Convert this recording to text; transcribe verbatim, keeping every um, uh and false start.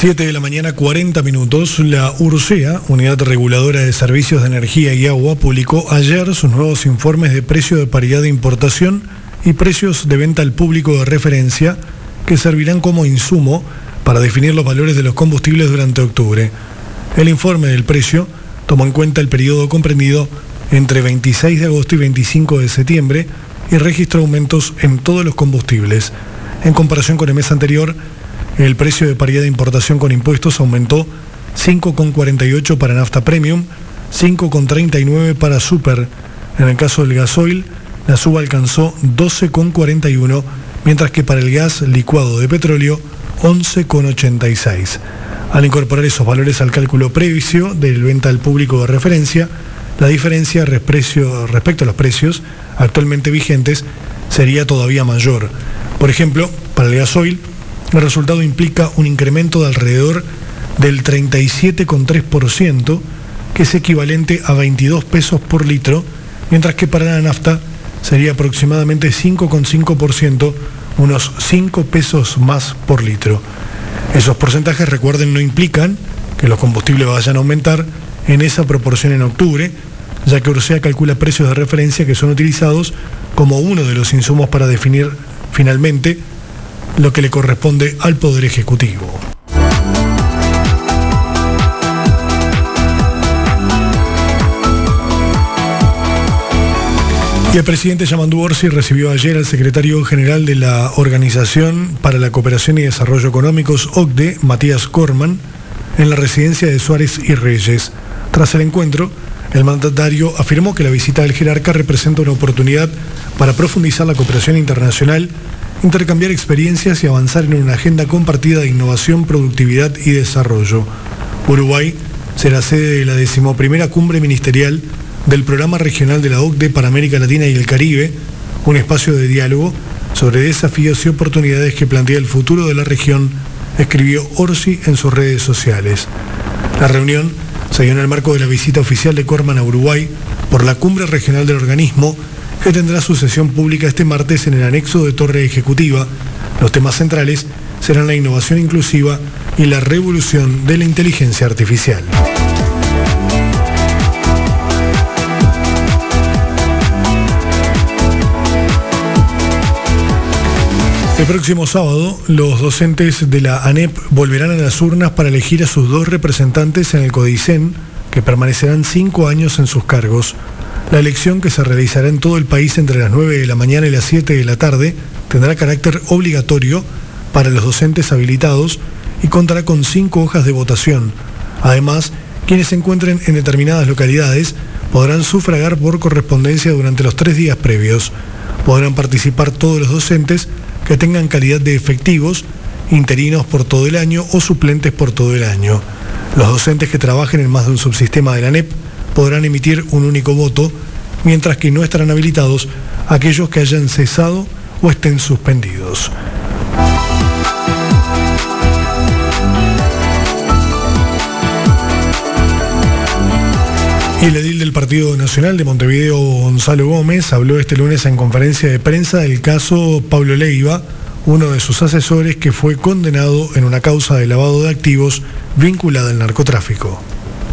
siete de la mañana, cuarenta minutos. La URSEA, Unidad Reguladora de Servicios de Energía y Agua, publicó ayer sus nuevos informes de precio de paridad de importación y precios de venta al público de referencia, que servirán como insumo para definir los valores de los combustibles durante octubre. El informe del precio tomó en cuenta el periodo comprendido entre veintiséis de agosto y veinticinco de septiembre y registró aumentos en todos los combustibles. En comparación con el mes anterior, el precio de paridad de importación con impuestos aumentó cinco coma cuarenta y ocho para nafta premium, cinco coma treinta y nueve para super. En el caso del gasoil, la suba alcanzó doce coma cuarenta y uno, mientras que para el gas licuado de petróleo, once coma ochenta y seis. Al incorporar esos valores al cálculo precio del venta al público de referencia, la diferencia respecto a los precios actualmente vigentes sería todavía mayor. Por ejemplo, para el gasoil, el resultado implica un incremento de alrededor del treinta y siete coma tres por ciento, que es equivalente a veintidós pesos por litro, mientras que para la nafta sería aproximadamente cinco coma cinco por ciento, unos cinco pesos más por litro. Esos porcentajes, recuerden, no implican que los combustibles vayan a aumentar en esa proporción en octubre, ya que URSEA calcula precios de referencia que son utilizados como uno de los insumos para definir finalmente lo que le corresponde al Poder Ejecutivo. Y el presidente Yamandu Orsi recibió ayer al secretario general de la Organización para la Cooperación y Desarrollo Económicos, O C D E, Matías Corman, en la residencia de Suárez y Reyes. Tras el encuentro, el mandatario afirmó que la visita del jerarca representa una oportunidad para profundizar la cooperación internacional, intercambiar experiencias y avanzar en una agenda compartida de innovación, productividad y desarrollo. Uruguay será sede de la decimoprimera cumbre ministerial del Programa Regional de la O C D E para América Latina y el Caribe, un espacio de diálogo sobre desafíos y oportunidades que plantea el futuro de la región, escribió Orsi en sus redes sociales. La reunión se dio en el marco de la visita oficial de Corman a Uruguay por la cumbre regional del organismo, que tendrá su sesión pública este martes en el anexo de Torre Ejecutiva. Los temas centrales serán la innovación inclusiva y la revolución de la inteligencia artificial. El próximo sábado, los docentes de la ANEP volverán a las urnas para elegir a sus dos representantes en el CODICEN, que permanecerán cinco años en sus cargos. La elección, que se realizará en todo el país entre las nueve de la mañana y las siete de la tarde, tendrá carácter obligatorio para los docentes habilitados y contará con cinco hojas de votación. Además, quienes se encuentren en determinadas localidades podrán sufragar por correspondencia durante los tres días previos. Podrán participar todos los docentes que tengan calidad de efectivos, interinos por todo el año o suplentes por todo el año. Los docentes que trabajen en más de un subsistema de la ANEP podrán emitir un único voto, mientras que no estarán habilitados aquellos que hayan cesado o estén suspendidos. Y el edil del Partido Nacional de Montevideo, Gonzalo Gómez, habló este lunes en conferencia de prensa del caso Pablo Leiva, uno de sus asesores que fue condenado en una causa de lavado de activos vinculada al narcotráfico.